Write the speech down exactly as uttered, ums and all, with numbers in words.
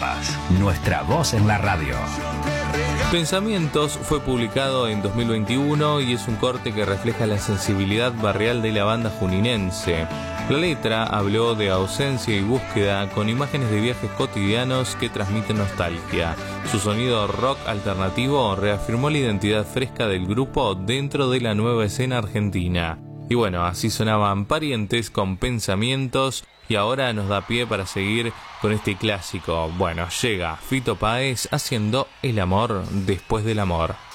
Pampas, nuestra voz en la radio. Pensamientos fue publicado en dos mil veintiuno y es un corte que refleja la sensibilidad barrial de la banda juninense. La letra habló de ausencia y búsqueda con imágenes de viajes cotidianos que transmiten nostalgia. Su sonido rock alternativo reafirmó la identidad fresca del grupo dentro de la nueva escena argentina. Y bueno, así sonaban Parientes con Pensamientos, y ahora nos da pie para seguir con este clásico. Bueno, llega Fito Páez haciendo El amor después del amor.